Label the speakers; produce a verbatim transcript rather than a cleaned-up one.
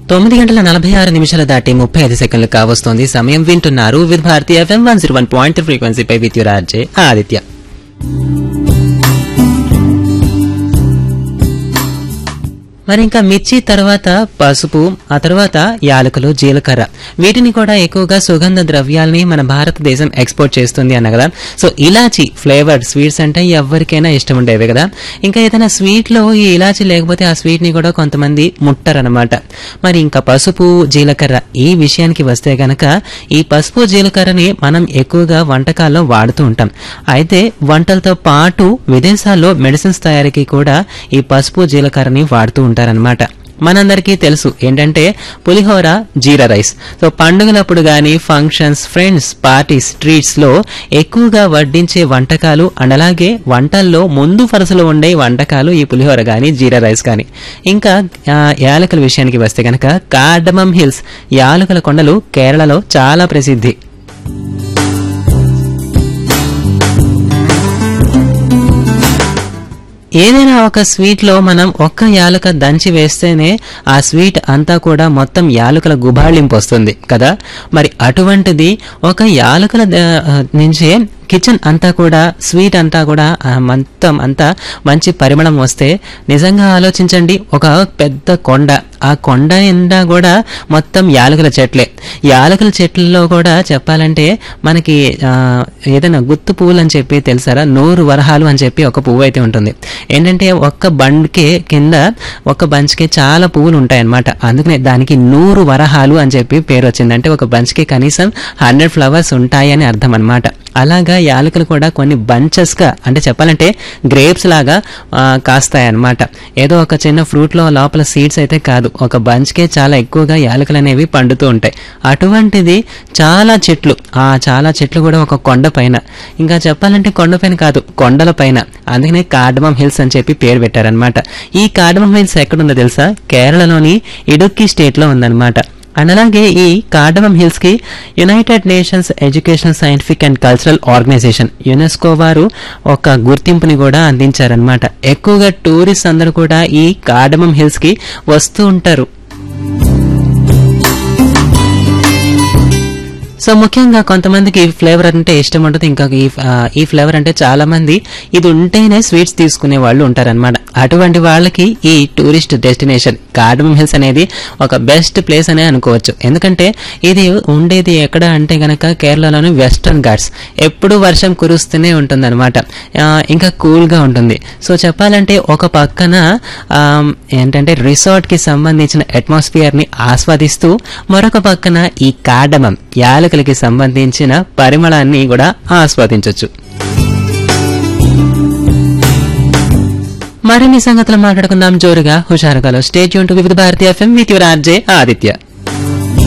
Speaker 1: తొమ్మిది గంటల నలభై ఆరు నిమిషాలు దాటి ముప్పై ఐదు సెకండ్లు కావస్తోంది. సమయం వింటున్నారు with Bharati FM one zero one point ఫ్రీక్వెన్సీపై with your RJ Aditya. మరి ఇంకా మిర్చి తర్వాత పసుపు, ఆ తర్వాత యాలకులు, జీలకర్ర, వీటిని కూడా ఎక్కువగా సుగంధ ద్రవ్యాలని మన భారతదేశం ఎక్స్పోర్ట్ చేస్తుంది అన్న కదా. సో ఇలాచి ఫ్లేవర్డ్ స్వీట్స్ అంటే ఎవరికైనా ఇష్టం ఉండేవి కదా. ఇంకా ఏదైనా స్వీట్ లో ఈ ఇలాచి లేకపోతే ఆ స్వీట్ ని కూడా కొంతమంది ముట్టరనమాట. మరి ఇంకా పసుపు, జీలకర్ర ఈ విషయానికి వస్తే గనక ఈ పసుపు జీలకర్రని మనం ఎక్కువగా వంటకాల్లో వాడుతూ ఉంటాం. అయితే వంటలతో పాటు విదేశాల్లో మెడిసిన్స్ తయారీకి కూడా ఈ పసుపు జీలకర్రని వాడుతూ ఉంటారనమాట. మనందరికీ తెలుసు ఏంటంటే పులిహోర, జీరా రైస్. సో పండుగలప్పుడు గానీ, ఫంక్షన్స్, ఫ్రెండ్స్, పార్టీస్, ట్రీట్స్ లో ఎక్కువగా వడ్డించే వంటకాలు అండ్ అలాగే వంటల్లో ముందు వరుసలో ఉండే వంటకాలు ఈ పులిహోర గానీ, జీరా రైస్ కానీ. ఇంకా యాలకుల విషయానికి వస్తే కనుక కార్డమమ్ హిల్స్, యాలకుల కొండలు కేరళలో చాలా ప్రసిద్ధి. ఏదైనా ఒక స్వీట్ లో మనం ఒక్క యాలక దంచి వేస్తేనే ఆ స్వీట్ అంతా కూడా మొత్తం యాలకుల గుబాళింపు వస్తుంది కదా. మరి అటువంటిది ఒక యాలకుల నుంచే కిచెన్ అంతా కూడా, స్వీట్ అంతా కూడా మొత్తం అంతా మంచి పరిమళం వస్తే నిజంగా ఆలోచించండి, ఒక పెద్ద కొండ, ఆ కొండ నిండా కూడా మొత్తం యాలకుల చెట్లే. యాలకుల చెట్లలో కూడా చెప్పాలంటే మనకి ఏదైనా గుత్తు పువ్వులు అని చెప్పి తెలుసారా, నూరు వరహాలు అని చెప్పి ఒక పువ్వు అయితే ఉంటుంది. ఏంటంటే ఒక్క బండ్కే కింద ఒక బంచ్కి చాలా పువ్వులు ఉంటాయన్నమాట. అందుకనే దానికి నూరు వరహాలు అని చెప్పి పేరు వచ్చింది. అంటే ఒక బంచ్కి కనీసం హండ్రెడ్ ఫ్లవర్స్ ఉంటాయి అని అర్థం అనమాట. అలాగా యాలకులు కూడా కొన్ని బంచెస్ గా, అంటే చెప్పాలంటే గ్రేప్స్ లాగా కాస్తాయన్నమాట. ఏదో ఒక చిన్న ఫ్రూట్ లో లోపల సీడ్స్ అయితే కాదు, ఒక బంచ్ కే చాలా ఎక్కువగా యాలకులు అనేవి పండుతూ ఉంటాయి. అటువంటిది చాలా చెట్లు, ఆ చాలా చెట్లు కూడా ఒక కొండ పైన. ఇంకా చెప్పాలంటే కొండ పైన కాదు, కొండల పైన. అందుకనే కార్డమమ్ హిల్స్ అని చెప్పి పేరు పెట్టారనమాట. ఈ కార్డమమ్ హిల్స్ ఎక్కడుందో తెలుసా? కేరళలోని ఇడుక్కి స్టేట్ లో ఉందన్నమాట. అండ్ అలాగే ఈ కార్డమమ్ హిల్స్ కి United nations educational, scientific and cultural organisation UNESCO వారు ఒక గుర్తింపుని కూడా అందించారనమాట. ఎక్కువగా టూరిస్ట్ అందరూ కూడా ఈ కార్డమమ్ హిల్స్ కి వస్తూ ఉంటారు. సో ముఖ్యంగా కొంతమందికి ఈ ఫ్లేవర్ అంటే ఇష్టం ఉంటుంది. ఇంకా ఈ ఫ్లేవర్ అంటే చాలా మంది ఇది ఉంటేనే స్వీట్స్ తీసుకునే వాళ్ళు ఉంటారనమాట. అటువంటి వాళ్ళకి ఈ టూరిస్ట్ డెస్టినేషన్ కార్డమమ్ హిల్స్ అనేది ఒక బెస్ట్ ప్లేస్ అనే అనుకోవచ్చు. ఎందుకంటే ఇది ఉండేది ఎక్కడ అంటే గనక కేరళలోని వెస్టర్న్ ఘాట్స్. ఎప్పుడు వర్షం కురుస్తూనే ఉంటుంది అనమాట. ఇంకా కూల్ గా ఉంటుంది. సో చెప్పాలంటే ఒక పక్కన ఏంటంటే రిసార్ట్ కి సంబంధించిన అట్మాస్ఫియర్ ని ఆస్వాదిస్తూ, మరొక పక్కన ఈ కార్డమమ్ యాలకులకి సంబంధించిన పరిమళాన్ని కూడా ఆస్వాదించవచ్చు. మరిన్ని సంగతులు మాట్లాడుకుందాం జోరుగా, హుషారుగా. స్టే ట్యూన్ టు వివిధ Bharati FM with your RJ Aditya.